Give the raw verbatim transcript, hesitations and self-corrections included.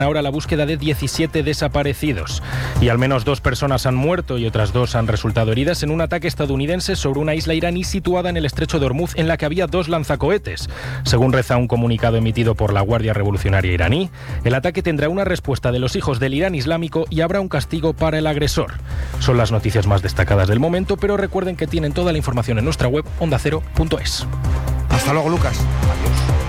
ahora la búsqueda de diecisiete desaparecidos y al menos dos personas han muerto y otras dos han resultado heridas en un ataque estadounidense sobre una isla iraní situada en el estrecho de Hormuz en la que había dos lanzacohetes. Según reza un comunicado emitido por la Guardia Revolucionaria iraní, el ataque tendrá una respuesta de los hijos del Irán islámico y habrá un castigo para el agresor. Son las noticias más destacadas del momento, pero recuerden que tienen toda la información en nuestra web onda cero punto es. Hasta luego, Lucas. Adiós.